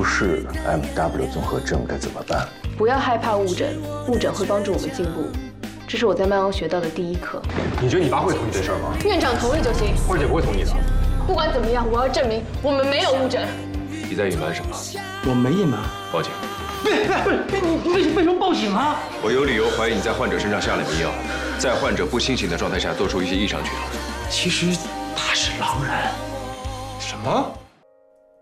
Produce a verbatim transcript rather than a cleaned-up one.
不是 M W 综合症该怎么办？ 不要害怕误诊，误诊会帮助我们进步。这是我在曼欧学到的第一课。 你觉得你爸会同意这事儿吗？ 院长同意就行。 慧姐不会同意的。 不管怎么样，我要证明我们没有误诊。 你在隐瞒什么？ 我没隐瞒。 报警。 别别，你你为为什么报警啊？ 我有理由怀疑你在患者身上下了迷药，在患者不清醒的状态下做出一些异常举动。 其实他是狼人。 什么？